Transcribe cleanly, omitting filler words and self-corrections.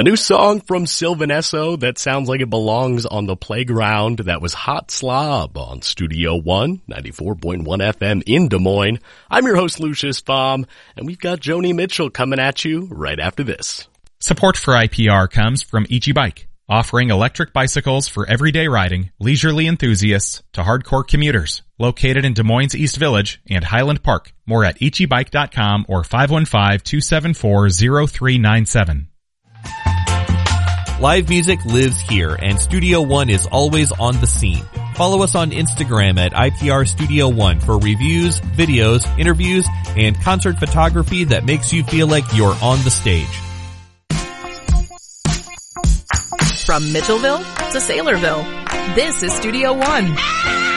new song from Sylvan Esso that sounds like it belongs on the playground. That was Hot Slob on Studio One, 94.1 FM in Des Moines. I'm your host, Lucius Baum, and we've got Joni Mitchell coming at you right after this. Support for IPR comes from Ichi Bike, offering electric bicycles for everyday riding, leisurely enthusiasts to hardcore commuters. Located in Des Moines East Village and Highland Park. More at ichibike.com or 515-274-0397. Live music lives here, and Studio One is always on the scene. Follow us on Instagram at IPR Studio One for reviews, videos, interviews, and concert photography that makes you feel like you're on the stage. From Mitchellville to Saylorville, this is Studio One.